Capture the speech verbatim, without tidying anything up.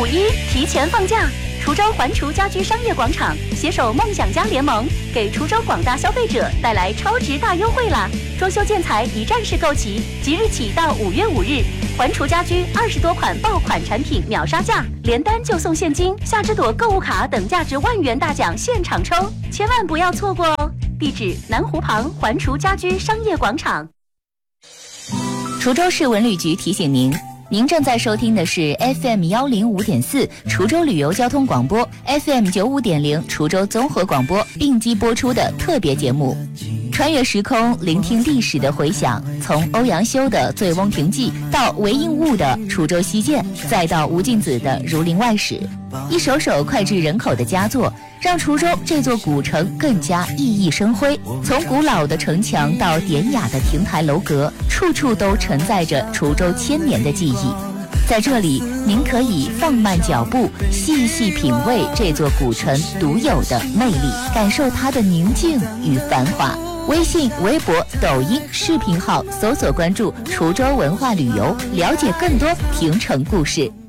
五一提前放假，滁州环滁家居商业广场携手梦想家联盟，给滁州广大消费者带来超值大优惠啦！装修建材一站式购齐，即日起到五月五日，环滁家居二十多款爆款产品秒杀价，连单就送现金、夏之朵购物卡等价值万元大奖现场抽，千万不要错过哦！地址：南湖旁环滁家居商业广场。滁州市文旅局提醒您。您正在收听的是 F M 幺零五点四滁州旅游交通广播 ，F M 九五点零滁州综合广播并机播出的特别节目，穿越时空，聆听历史的回响。从欧阳修的《醉翁亭记》到韦应物的《滁州西涧》，再到吴敬梓的《儒林外史》，一首首脍炙人口的佳作，让滁州这座古城更加熠熠生辉。从古老的城墙到典雅的亭台楼阁，处处都承载着滁州千年的记忆。在这里，您可以放慢脚步，细细品味这座古城独有的魅力，感受它的宁静与繁华。微信、微博、抖音、视频号搜索关注滁州文化旅游，了解更多亭城故事。